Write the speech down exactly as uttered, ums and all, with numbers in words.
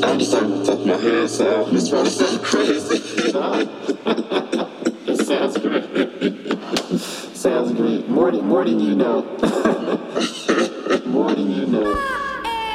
I'm just talking off the top of my head, so this probably sounds crazy. It sounds great. Sounds great. More than, more than you know. More than you know.